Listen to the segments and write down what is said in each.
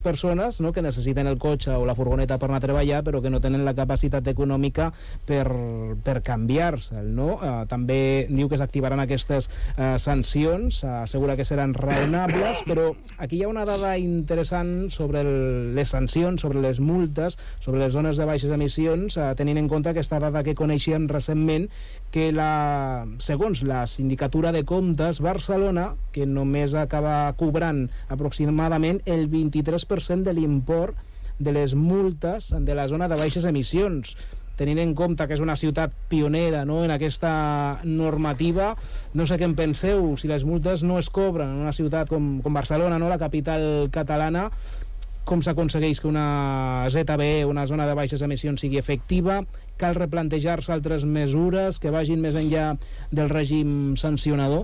persones, no?, que necessiten el cotxe o la furgoneta per anar a treballar, però que no tenen la capacitat econòmica per canviar-se'l, no? També diu que s'activaran aquestes sancions, assegura que seran raonables, però aquí hi ha una dada interessant sobre les sancions, sobre les multes, sobre les zones de baixes emissions, tenint en compte aquesta dada que coneixíem recentment, que segons la Sindicatura de Comptes, Barcelona, que només acaba cobrant aproximadament el 23% de l'import de les multes de la zona de baixes emissions. Tenint en compte que és una ciutat pionera, no?, en aquesta normativa, no sé què en penseu, si les multes no es cobren en una ciutat com Barcelona, no?, la capital catalana, com s'aconsegueix que una ZBE, una zona de baixes emissions, sigui efectiva? Cal replantejar-se altres mesures que vagin més enllà del règim sancionador?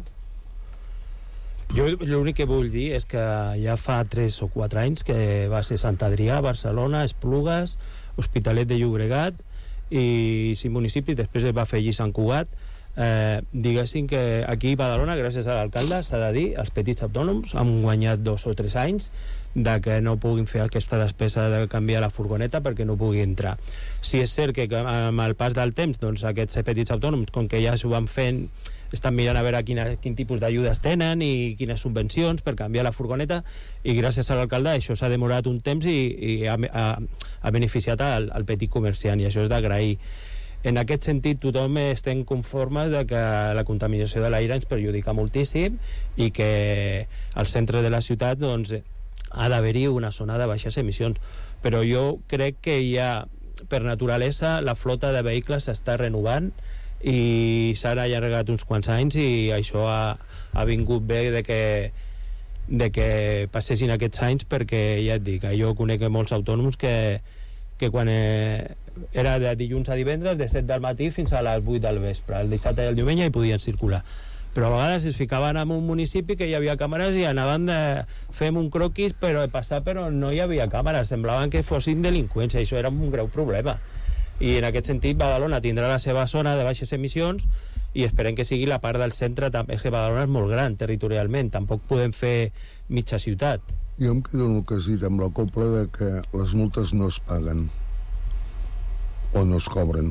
Jo l'únic que vull dir és que ja fa 3 o 4 anys que va ser Sant Adrià, Barcelona, Esplugues, Hospitalet de Llobregat i 5 municipis, després es va afegir Sant Cugat. Diguéssim que aquí a Badalona, gràcies a l'alcalde, s'ha de dir, els petits autònoms han guanyat 2 o 3 anys de que no puguin fer aquesta despesa de canviar la furgoneta perquè no pugui entrar. Si és cert que amb el pas del temps, doncs aquests petits autònoms, com que ja s'ho van fent, estan mirant a veure quin tipus d'ajudes tenen i quines subvencions per canviar la furgoneta, i gràcies a l'alcalde això s'ha demorat un temps i ha beneficiat al petit comerciant, i això és d'agrair. En aquest sentit tothom estem conformes de que la contaminació de l'aire ens perjudica moltíssim i que al centre de la ciutat doncs, ha d'haver-hi una zona de baixes emissions, però jo crec que ja per naturalesa la flota de vehicles s'està renovant i s'han allargat uns quants anys, i això ha vingut bé de que passessin aquests anys, perquè ja et dic, jo conec molts autònoms que quan era de dilluns a divendres de 7 del matí fins a les 8 del vespre, el dissabte i el diumenge hi podien circular, però a vegades es ficaven en un municipi que hi havia càmeres i anaven fem un croquis però no hi havia càmeres, semblaven que fossin delinqüents, i això era un greu problema. I en aquest sentit Badalona tindrà la seva zona de baixes emissions i esperem que sigui la part del centre. És que Badalona és molt gran territorialment, tampoc podem fer mitja ciutat. Jo em quedo en el que has dit amb la copla de que les multes no es paguen o no es cobren.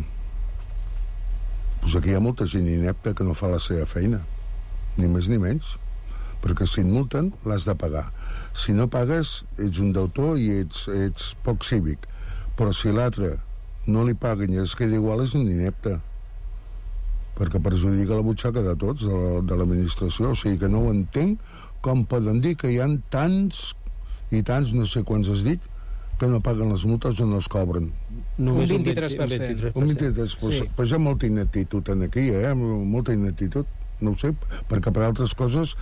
Pues aquí hi ha molta gent inepta que no fa la seva feina, ni més ni menys, perquè si et multen l'has de pagar. Si no pagues ets un deutor i ets poc cívic, però si l'altre no li paguen i es queda igual, és un inepte, perquè perjudica la butxaca de tots, de l'administració. O sigui que no ho entenc com poden dir que hi ha tants i tants, no sé quants has dit, que no paguen les multes o no es cobren. Només un 23%. Un 23%. Sí. Pues hi ha molta ineptitud aquí, molta ineptitud, no ho sé, perquè per altres coses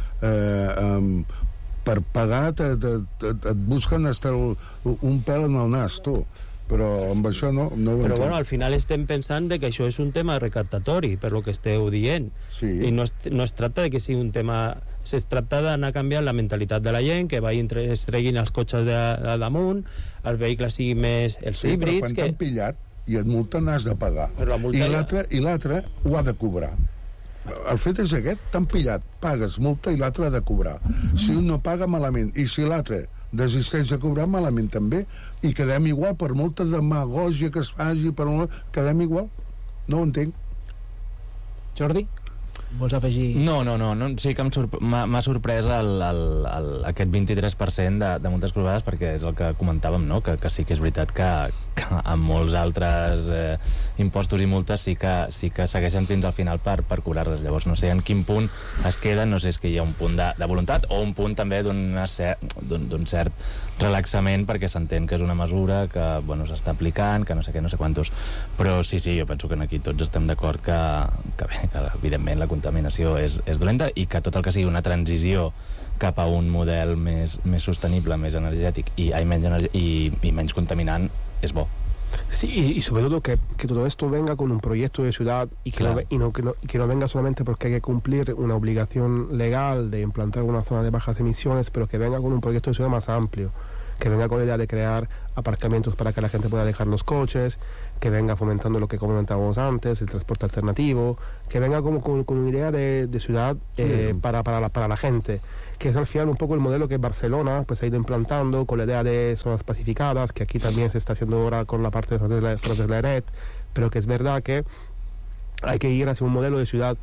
per pagar et busquen hasta un pèl en el nas, tu. Però amb això no però bueno, al final estem pensant que això és un tema recaptatori, per lo que esteu dient, sí. I no es tracta de que sigui un tema, es tracta d'anar canviant la mentalitat de la gent, que es treguin els cotxes de damunt, els vehicles siguin més els híbrids. Però quan t'han pillat i et multen has de pagar, i l'altre ho ha de cobrar. El fet és aquest, t'han pillat, pagues multa i l'altre ha de cobrar. Si un no paga, malament, i si l'altre desisteix de cobrar, malament també, i quedem igual, per molta demagògia que es faci, quedem igual. No ho entenc. Jordi? Vols afegir? No, sí que m'ha sorprès aquest 23% de multes cobrades, perquè és el que comentàvem, no? Que sí que és veritat que amb molts altres impostos i multes sí que segueixen fins al final per cobrar-les. Llavors no sé en quin punt es queden, no sé si és que hi ha un punt de voluntat o un punt també d'un cert relaxament, perquè s'entén que és una mesura que s'està aplicant, que no sé què, no sé quantos, però sí, jo penso que aquí tots estem d'acord que evidentment la contaminació és dolenta, i que tot el que sigui una transició cap a un model més sostenible, més energètic y menos contaminant es bo. Sí, y sobre todo que todo esto venga con un proyecto de ciudad y que, que no venga solamente porque hay que cumplir una obligación legal de implantar una zona de bajas emisiones, pero que venga con un proyecto de ciudad más amplio, que venga con la idea de crear aparcamientos para que la gente pueda dejar los coches, que venga fomentando lo que comentábamos antes, el transporte alternativo, que venga como con una idea de ciudad para la gente, que es al final un poco el modelo que Barcelona pues ha ido implantando con la idea de zonas pacificadas, que aquí también se está haciendo ahora con la parte de la red, pero que es verdad que hay que ir hacia un modelo de ciudad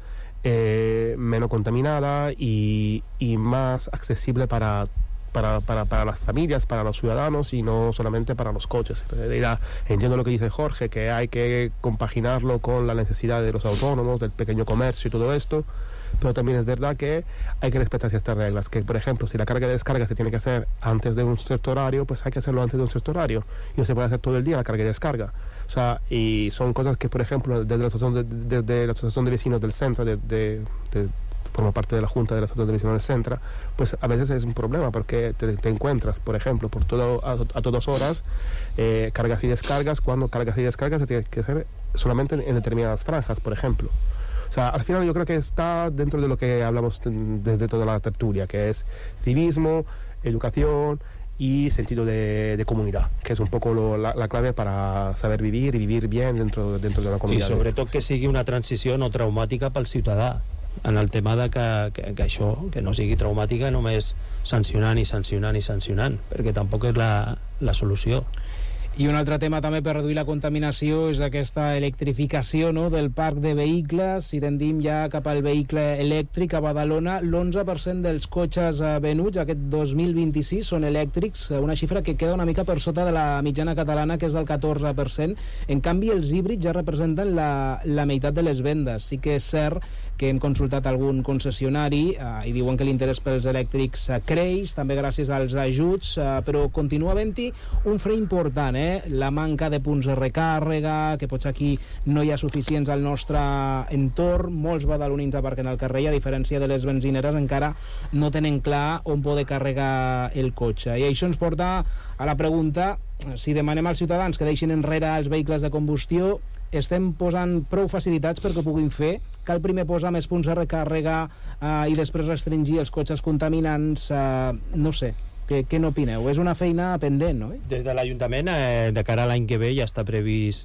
menos contaminada y más accesible para las familias, para los ciudadanos y no solamente para los coches. En realidad, entiendo lo que dice Jorge, que hay que compaginarlo con la necesidad de los autónomos, del pequeño comercio y todo esto, pero también es verdad que hay que respetar ciertas reglas, que por ejemplo, si la carga y descarga se tiene que hacer antes de un cierto horario, pues hay que hacerlo antes de un cierto horario, y no se puede hacer todo el día la carga y descarga. O sea, y son cosas que, por ejemplo, desde la asociación de vecinos del centro, forma parte de la junta de la asociación de vecinos del centro, pues a veces es un problema porque te encuentras, por ejemplo, a todas horas cargas y descargas, cuando cargas y descargas se tiene que hacer solamente en determinadas franjas, por ejemplo. O sea, al final yo creo que está dentro de lo que hablamos desde toda la tertulia, que es civismo, educación y sentido de comunidad, que es un poco la clave para saber vivir y vivir bien dentro de la comunidad. I sobretot que sigui una transició no traumàtica pel ciutadà, en el tema de que això, que no sigui traumàtica només sancionant, perquè tampoc és la solució. I un altre tema també per reduir la contaminació és aquesta electrificació, no?, del parc de vehicles. Si tendim ja cap al vehicle elèctric a Badalona, l'11% dels cotxes venuts aquest 2026 són elèctrics, una xifra que queda una mica per sota de la mitjana catalana, que és del 14%. En canvi, els híbrids ja representen la meitat de les vendes. Sí que és cert que hem consultat algun concessionari i diuen que l'interès pels elèctrics creix, també gràcies als ajuts, però continua havent-hi un fre important, la manca de punts de recàrrega, que potser aquí no hi ha suficients al nostre entorn. Molts badalonins aparquen al carrer i, a diferència de les benzineres, encara no tenen clar on poder carregar el cotxe. I això ens porta a la pregunta: si demanem als ciutadans que deixin enrere els vehicles de combustió, estem posant prou facilitats perquè ho puguin fer? Cal primer posar més punts de recàrrega i després restringir els cotxes contaminants? No sé. Què n'opineu? És una feina pendent, no? Des de l'Ajuntament, de cara a l'any que ve, ja està previst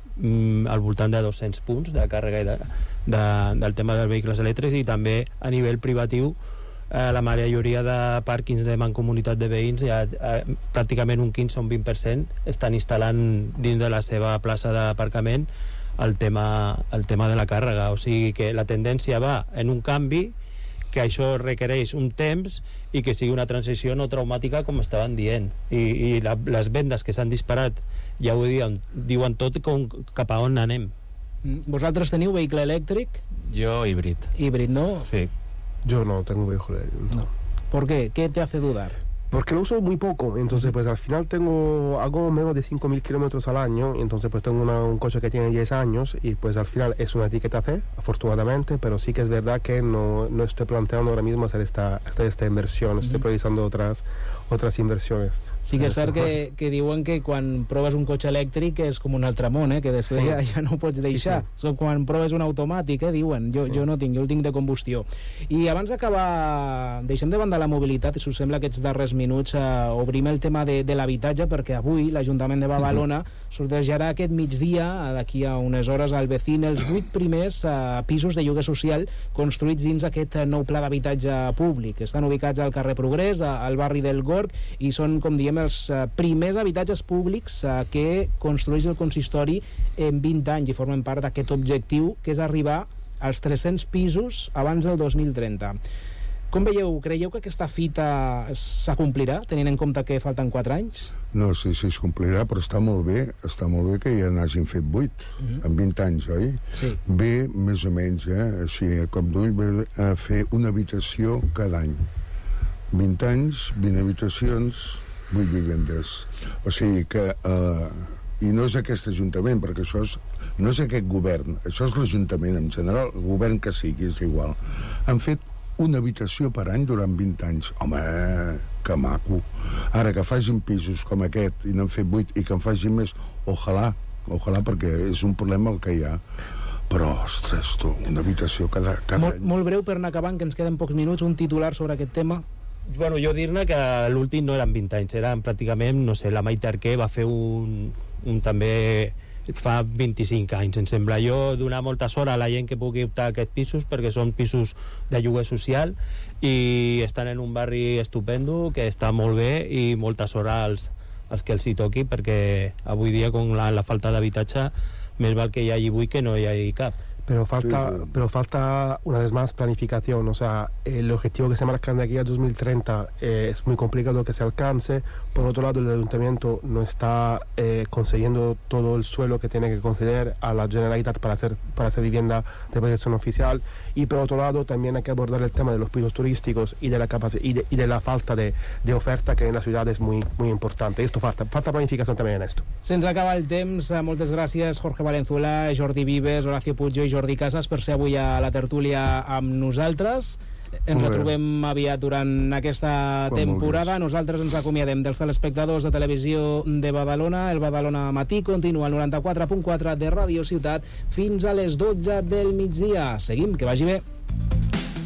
al voltant de 200 punts de càrrega del tema dels vehicles elèctrics, i també a nivell privatiu la majoria de pàrquings de mancomunitat de veïns, ja pràcticament un 15 o un 20% estan instal·lant dins de la seva plaça d'aparcament el tema de la càrrega. O sigui que la tendència va en un canvi, que això requereix un temps i que sigui una transició no traumàtica, com estaven dient, i les vendes que s'han disparat ja ho diuen tot cap a on anem. Vosaltres teniu vehicle elèctric? Jo híbrid. Híbrid, ¿no? Sí. Yo no tengo vehículo eléctrico. No. ¿Por qué? ¿Qué te hace dudar? Porque lo uso muy poco, entonces pues al final hago menos de 5.000 kilómetros al año, entonces pues tengo un coche que tiene 10 años y pues al final es una etiqueta C, afortunadamente, pero sí que es verdad que no estoy planteando ahora mismo hacer esta inversión, estoy priorizando otras inversiones. Sí que és cert que diuen que quan proves un cotxe elèctric és com un altre món, que després ja no pots deixar. Sí. Quan proves un automàtic, diuen, jo no tinc, jo el tinc de combustió. I abans d'acabar, deixem de banda la mobilitat, si us sembla, aquests darrers minuts, obrim el tema de l'habitatge, perquè avui l'Ajuntament de Badalona sortejarà aquest migdia, d'aquí a unes hores, al Vecin, els 8 primers pisos de lloguer social construïts dins aquest nou pla d'habitatge públic. Estan ubicats al carrer Progrés, al barri del Gorg, i són, com diem, els primers habitatges públics que construeix el consistori en 20 anys i formen part d'aquest objectiu, que és arribar als 300 pisos abans del 2030. Com veieu? Creieu que aquesta fita s'acomplirà, tenint en compte que falten 4 anys? No sé si es complirà, però està molt bé que ja n'hagin fet 8 en 20 anys, oi? Sí. Bé, més o menys, així, a cop d'ull, ve a fer una habitació cada any. 20 anys, 20 habitacions, 8 vivendes. O sigui que... I no és aquest Ajuntament, perquè això no és aquest govern, això és l'Ajuntament en general, el govern que sigui, és igual. Han fet una habitació per any durant 20 anys. Home, que maco. Ara que facin pisos com aquest i n'han fet 8 i que en facin més, ojalà, perquè és un problema el que hi ha. Però, ostres, tu, una habitació cada any. Molt breu per anar acabant, que ens queden pocs minuts, un titular sobre aquest tema. Bueno, jo dir-ne que l'últim no eren 20 anys, eren pràcticament, no sé, la Maite Arquer va fer un també fa 25 anys, em sembla. Jo donar molta sort a la gent que pugui optar a aquests pisos, perquè són pisos de lloguer social i estan en un barri estupendo, que està molt bé, i molta sort als que els hi toqui, perquè avui dia con la falta d'habitatge més val que hi hagi 8 que no hi hagi cap. Pero falta una vez más planificación, o sea, el objetivo que se marcan de aquí a 2030 es muy complicado que se alcance. Por otro lado, el ayuntamiento no está concediendo todo el suelo que tiene que conceder a la Generalitat para hacer vivienda de protección oficial, y por otro lado también hay que abordar el tema de los pisos turísticos y de la y de la falta de oferta, que en la ciudad es muy importante. Esto falta planificación también en esto. Se'ns acaba el temps. Moltes gràcies, Jorge Valenzuela, Jordi Vives, Horacio Puig i Jordi Casas, per ser avui a la tertúlia amb nosaltres. Ens retrobem aviat durant aquesta temporada. Nosaltres ens acomiadem dels telespectadors de Televisió de Badalona. El Badalona Matí continua al 94.4 de Ràdio Ciutat fins a les 12 del migdia. Seguim, que vagi bé.